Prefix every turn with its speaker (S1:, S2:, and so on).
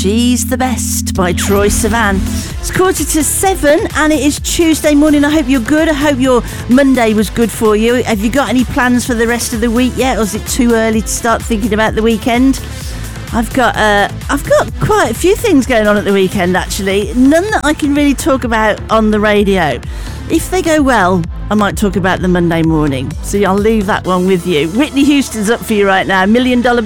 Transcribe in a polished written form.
S1: She's the Best by Troye Sivan. It's 6:45 and it is Tuesday morning. I hope you're good. I hope your Monday was good for you. Have you got any plans for the rest of the week yet, or is it too early to start thinking about the weekend? I've got quite a few things going on at the weekend, actually. None that I can really talk about on the radio. If they go well, I might talk about the Monday morning. So I'll leave that one with you. Whitney Houston's up for you right now. $1 Million